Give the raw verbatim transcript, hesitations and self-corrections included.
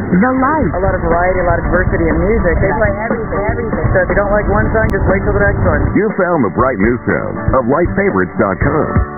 The Light. A lot of variety, a lot of diversity in music. They play everything, everything. So if you don't like one song, just wait till the next one. You found the bright new sound of light favorites dot com.